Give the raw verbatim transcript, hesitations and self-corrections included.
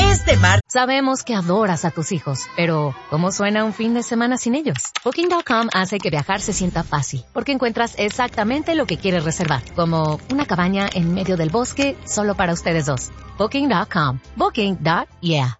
Este martes. Sabemos que adoras a tus hijos, pero ¿cómo suena un fin de semana sin ellos? Booking punto com hace que viajar se sienta fácil, porque encuentras exactamente lo que quieres reservar, como una cabaña en medio del bosque solo para ustedes dos. Booking punto com. Booking. Yeah.